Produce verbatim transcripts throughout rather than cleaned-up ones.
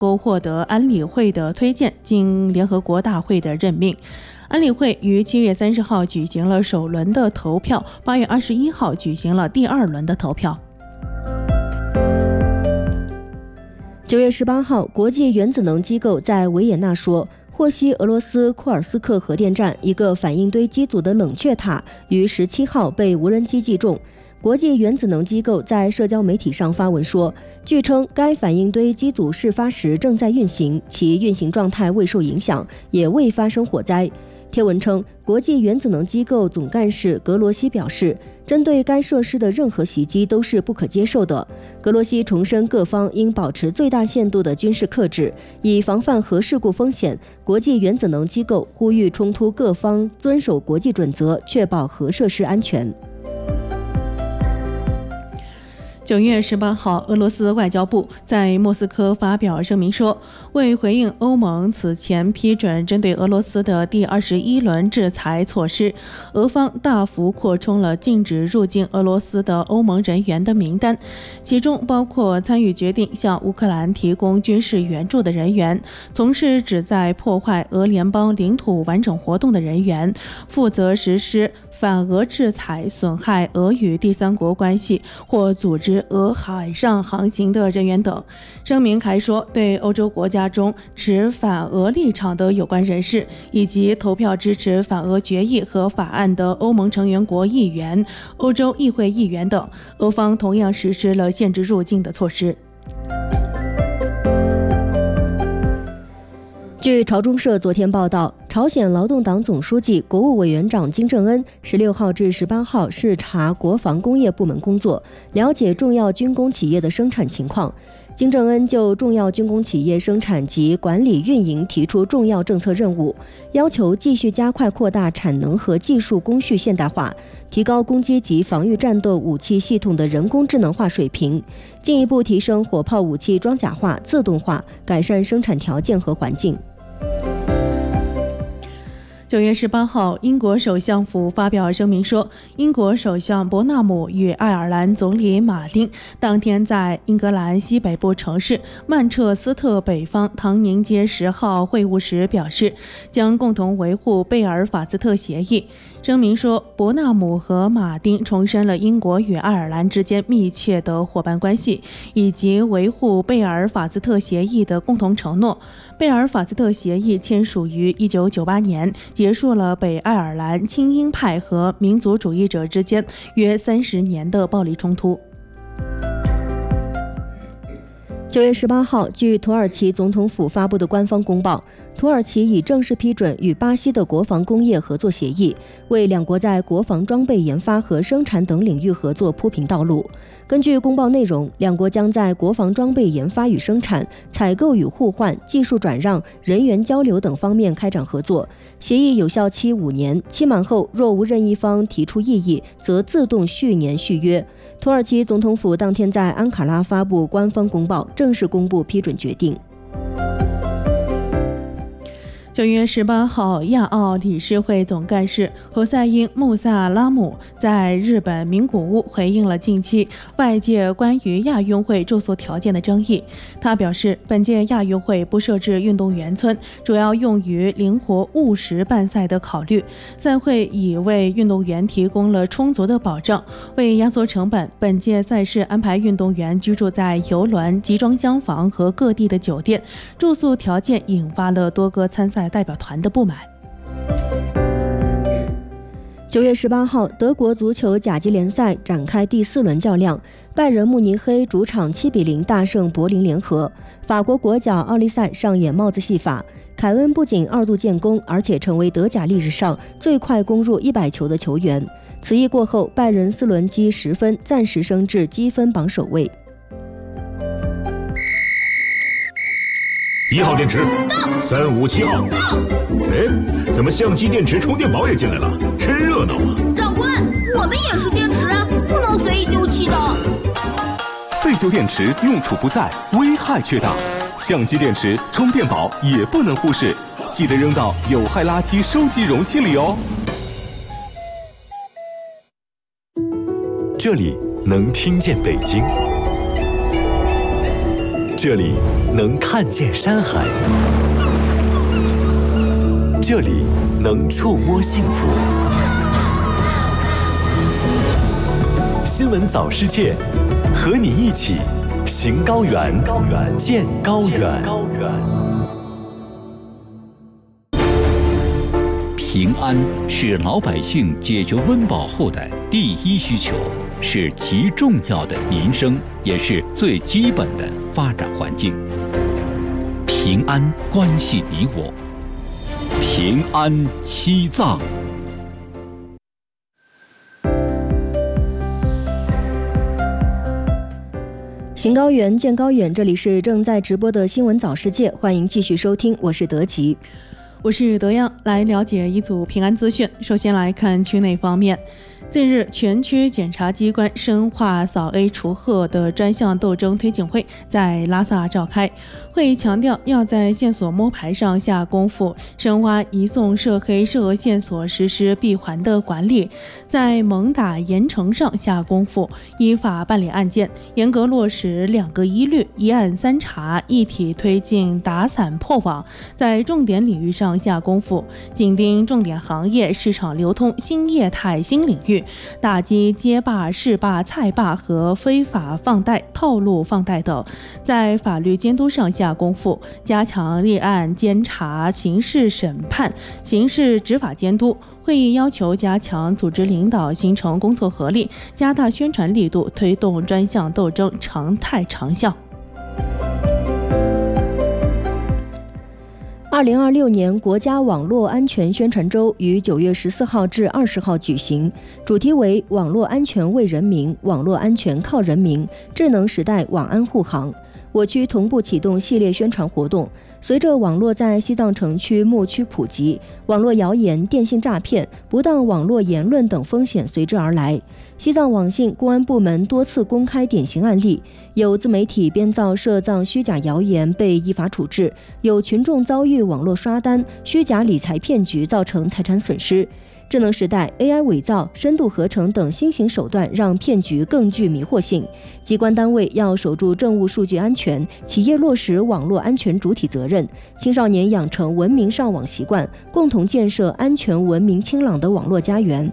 够获得安理会的推荐，经联合国大会的任命。安理会于七月三十号举行了首轮的投票，八月二十一号举行了第二轮的投票。 九月十八号，国际原子能机构在维也纳说，获悉俄罗斯库尔斯克核电站一个反应堆机组的冷却塔于十七号被无人机击中。国际原子能机构在社交媒体上发文说，据称该反应堆机组事发时正在运行，其运行状态未受影响，也未发生火灾。贴文称，国际原子能机构总干事格罗西表示，针对该设施的任何袭击都是不可接受的。格罗西重申各方应保持最大限度的军事克制，以防范核事故风险。国际原子能机构呼吁冲突各方遵守国际准则，确保核设施安全。 九月十八号，俄罗斯外交部在莫斯科发表声明说，为回应欧盟此前批准针对俄罗斯的第二十一轮制裁措施，俄方大幅扩充了禁止入境俄罗斯的欧盟人员的名单，其中包括参与决定向乌克兰提供军事援助的人员，从事旨在破坏俄联邦领土完整活动的人员，负责实施反俄制裁损害俄与第三国关系或组织俄海上航行的人员等。声明还说，对欧洲国家中持反俄立场的有关人士，以及投票支持反俄决议和法案的欧盟成员国议员、欧洲议会议员等，俄方同样实施了限制入境的措施。 据朝中社昨天报道，朝鲜劳动党总书记、国务委员长金正恩十六号至十八号视察国防工业部门工作，了解重要军工企业的生产情况。金正恩就重要军工企业生产及管理运营提出重要政策任务，要求继续加快扩大产能和技术工序现代化，提高攻击及防御战斗武器系统的人工智能化水平，进一步提升火炮武器装甲化、自动化，改善生产条件和环境。 九月十八号，英国首相府发表声明说，英国首相伯纳姆与爱尔兰总理马丁当天在英格兰西北部城市曼彻斯特北方唐宁街十号会晤时表示，将共同维护贝尔法斯特协议。声明说，伯纳姆和马丁重申了英国与爱尔兰之间密切的伙伴关系，以及维护贝尔法斯特协议的共同承诺。贝尔法斯特协议签署于一九九八年，结束了北爱尔兰亲英派和民族主义者之间约三十年的暴力冲突。 九月十八号，据土耳其总统府发布的官方公报，土耳其已正式批准与巴西的国防工业合作协议，为两国在国防装备研发和生产等领域合作铺平道路。根据公报内容，两国将在国防装备研发与生产、采购与互换、技术转让、人员交流等方面开展合作。协议有效期五年，期满后若无任一方提出异议，则自动续年续约。土耳其总统府当天在安卡拉发布官方公报，正式公布批准决定。 九月十八号，亚奥理事会总干事侯赛因·穆萨拉姆在日本名古屋回应了近期外界关于亚运会住宿条件的争议。他表示，本届亚运会不设置运动员村，主要用于灵活务实办赛的考虑。赛会已为运动员提供了充足的保障，为压缩成本，本届赛事安排运动员居住在邮轮、集装箱房和各地的酒店，住宿条件引发了多个参赛代表团的不满。 九月十八号，德国足球甲级联赛展开第四轮较量，拜仁慕尼黑主场七比零大胜柏林联合。法国国脚奥利塞上演帽子戏法，凯恩不仅二度建功，而且成为德甲历史上最快攻入一百球的球员。此役过后，拜仁四轮积十分，暂时升至积分榜首位。 一号电池，三五七号。哎，怎么相机、电池、充电宝也进来了？真热闹啊！ 长官，我们也是电池，不能随意丢弃的。 废旧电池用处不在，危害却大。相机、电池、充电宝也不能忽视，记得扔到有害垃圾收集容器里哦。 这里能听见北京。 这里能看见山海，这里能触摸幸福。新闻早世界，和你一起行高原，见高原。 平安是老百姓解决温饱后的第一需求，是极重要的民生，也是最基本的发展环境。平安关系你我，平安西藏。 行高原，见高远，这里是正在直播的新闻早世界，欢迎继续收听，我是德吉。 我是德阳，来了解一组平安资讯。首先来看区内方面，近日，全区检察机关深化扫 A 除恶的专项斗争推进会在拉萨召开。会议强调，要在线索摸排上下功夫，深挖移送涉黑涉恶线索，实施闭环的管理；在猛打严惩上下功夫，依法办理案件，严格落实两个一律、一案三查，一体推进打散破网；在重点领域上下功夫，紧盯重点行业、市场流通、新业态、新领域，打击街霸、市霸、菜霸和非法放贷、套路放贷等；在法律监督上下功夫，加强立案监察、刑事审判、刑事执法监督。会议要求加强组织领导，形成工作合力，加大宣传力度，推动专项斗争常态长效。 二零二六年国家网络安全宣传周于九月十四号至二十号举行，主题为网络安全为人民，网络安全靠人民，智能时代网安护航。我区同步启动系列宣传活动。随着网络在西藏城区牧区普及，网络谣言、电信诈骗、不当网络言论等风险随之而来。西藏网信公安部门多次公开典型案例，有自媒体编造涉藏虚假谣言被依法处置，有群众遭遇网络刷单、虚假理财骗局造成财产损失。智能时代 A I 伪造、深度合成等新型手段让骗局更具迷惑性，机关单位要守住政务数据安全，企业落实网络安全主体责任，青少年养成文明上网习惯，共同建设安全、文明、清朗的网络家园。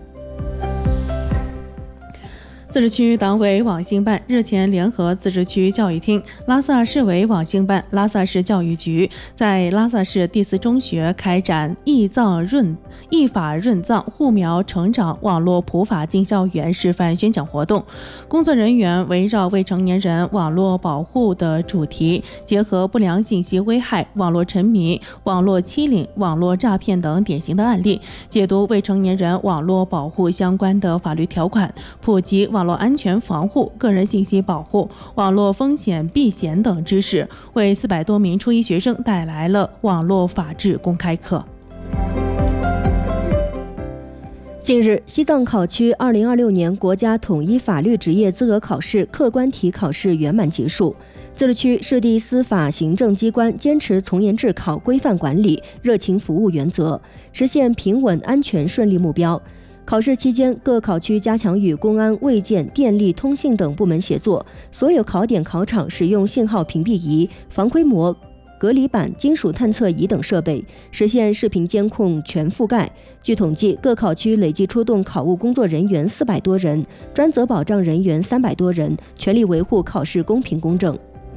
自治区党委网信办日前联合自治区教育厅、拉萨市委网信办、拉萨市教育局，在拉萨市第四中学开展益藏润益法润藏护苗成长网络普法进校园示范宣讲活动。工作人员围绕未成年人网络保护的主题，结合不良信息危害、网络沉迷、网络欺凌、网络诈骗等典型的案例，解读未成年人网络保护相关的法律条款，普及网络安全防护、个人信息保护、网络风险避险等知识，为四百多名初一学生带来了网络法治公开课。 近日，西藏考区二零二六年国家统一法律职业资格考试客观题考试圆满结束。自治区市地司法行政机关坚持从严治考、规范管理、热情服务原则，实现平稳安全顺利目标。考试期间，各考区加强与公安、卫健、电力、通信等部门协作，所有考点考场使用信号屏蔽仪、防窥膜、隔离板、金属探测仪等设备，实现视频监控全覆盖。据统计，各考区累计出动考务工作人员四百多人，专责保障人员三百多人，全力维护考试公平公正。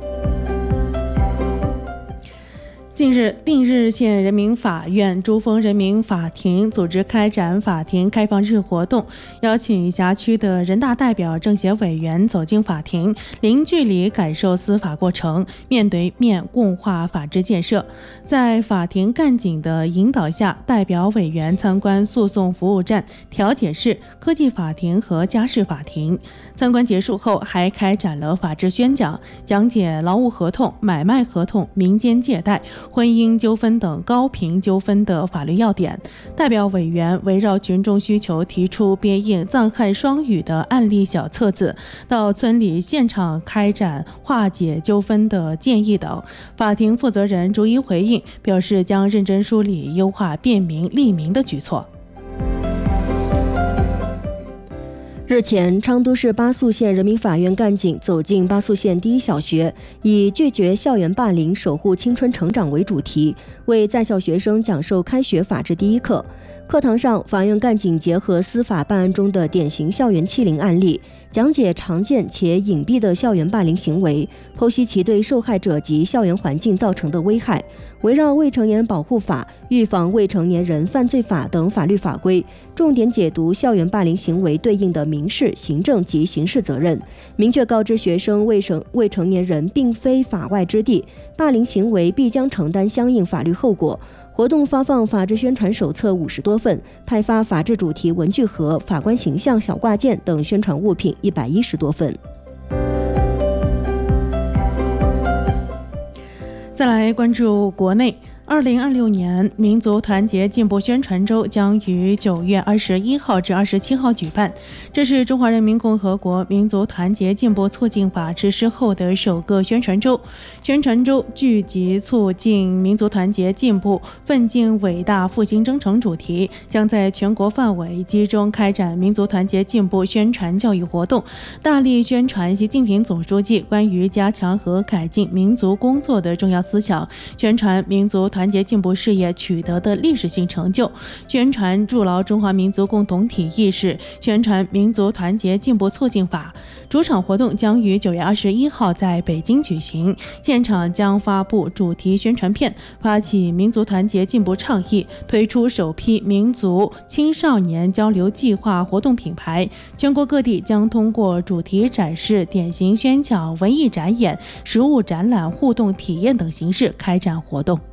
近日，定日县人民法院、珠峰人民法庭组织开展法庭开放日活动，邀请辖区的人大代表、政协委员走进法庭，零距离感受司法过程，面对面共话法治建设。在法庭干警的引导下，代表委员参观诉讼服务站、调解室、科技法庭和家事法庭。参观结束后，还开展了法治宣讲，讲解劳务合同、买卖合同、民间借贷、婚姻纠纷等高频纠纷的法律要点。代表委员围绕群众需求提出编印藏汉双语的案例小册子，到村里现场开展化解纠纷的建议等。法庭负责人逐一回应，表示将认真梳理优化便民利民的举措。 日前，昌都市巴宿县人民法院干警走进巴宿县第一小学，以拒绝校园霸凌、守护青春成长为主题，为在校学生讲授开学法治第一课。课堂上，法院干警结合司法办案中的典型校园欺凌案例，讲解常见且隐蔽的校园霸凌行为，剖析其对受害者及校园环境造成的危害。围绕未成年人保护法、预防未成年人犯罪法等法律法规，重点解读校园霸凌行为对应的民事、行政及刑事责任，明确告知学生未成未成年人并非法外之地，霸凌行为必将承担相应法律后果。活动发放法治宣传手册五十多份，派发法治主题文具盒、法官形象小挂件等宣传物品一百一十多份。 再来关注国内。二零二六年民族团结进步宣传周将于九月二十一号至二十七号举办，这是中华人民共和国民族团结进步促进法实施后的首个宣传周。宣传周聚集促进民族团结进步、奋进伟大复兴征程主题，将在全国范围集中开展民族团结进步宣传教育活动，大力宣传习近平总书记关于加强和改进民族工作的重要思想，宣传民族团结进步事业取得的历史性成就，宣传筑牢中华民族共同体意识，宣传民族团结进步促进法。主场活动将于九月二十一号在北京举行，现场将发布主题宣传片，发起民族团结进步倡议，推出首批民族青少年交流计划活动品牌。全国各地将通过主题展示、典型宣讲、文艺展演、实物展览、互动体验等形式开展活动。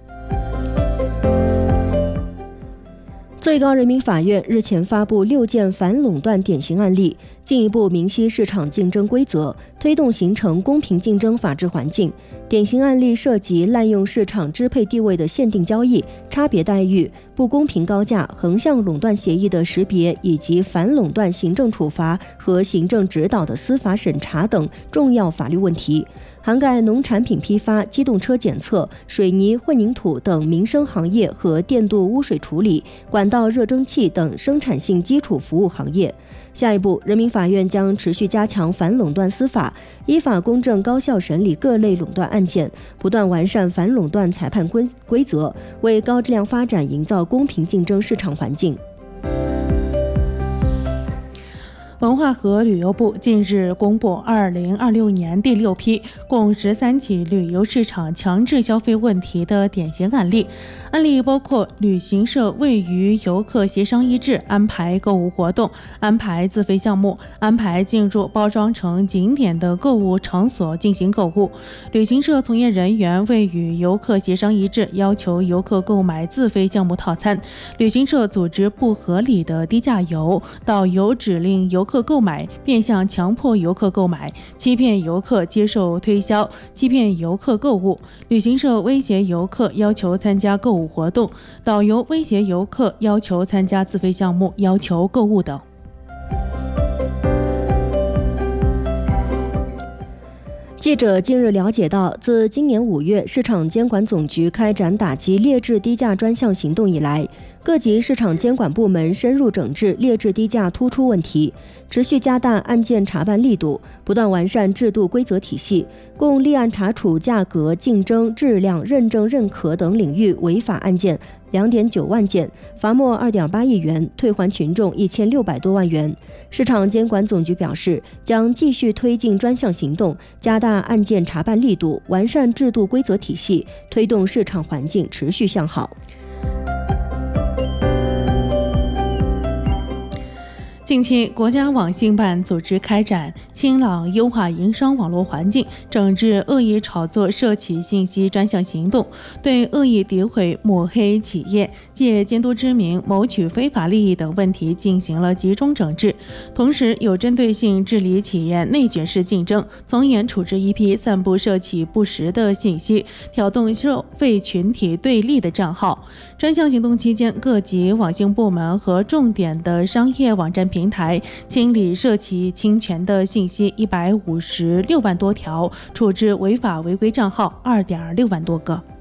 最高人民法院日前发布六件反垄断典型案例，进一步明晰市场竞争规则，推动形成公平竞争法治环境。典型案例涉及滥用市场支配地位的限定交易、差别待遇、不公平高价、横向垄断协议的识别，以及反垄断行政处罚和行政指导的司法审查等重要法律问题，涵盖农产品批发、机动车检测、水泥混凝土等民生行业和电镀污水处理、管道热蒸汽等生产性基础服务行业。下一步，人民法院将持续加强反垄断司法，依法公正高效审理各类垄断案件，不断完善反垄断裁判规规则，为高质量发展营造公平竞争市场环境。 文化和旅游部近日公布二零二六年第六批共十三起旅游市场强制消费问题的典型案例，案例包括旅行社未与游客协商一致安排购物活动、安排自费项目、安排进入包装成景点的购物场所进行购物；旅行社从业人员未与游客协商一致要求游客购买自费项目套餐；旅行社组织不合理的低价游，导游指令游客购买，变相强迫游客购买，欺骗游客接受推销，欺骗游客购物；旅行社威胁游客要求参加购物活动，导游威胁游客要求参加自费项目，要求购物等。 记者近日了解到，自今年五月市场监管总局开展打击劣质低价专项行动以来，各级市场监管部门深入整治劣质低价突出问题，持续加大案件查办力度，不断完善制度规则体系，共立案查处价格、竞争、质量、认证认可等领域违法案件两点九万件，罚没二点八亿元，退还群众一千六百多万元。市场监管总局表示，将继续推进专项行动，加大案件查办力度，完善制度规则体系，推动市场环境持续向好。 近期，国家网信办组织开展清朗优化营商网络环境、整治恶意炒作涉企信息专项行动，对恶意诋毁、抹黑企业、借监督之名谋取非法利益等问题进行了集中整治，同时有针对性治理企业内卷式竞争，从严处置一批散布涉企不实的信息、挑动消费群体对立的账号。专项行动期间，各级网信部门和重点的商业网站平台清理涉企侵权的信息一百五十六万多条，处置违法违规账号二点六万多个。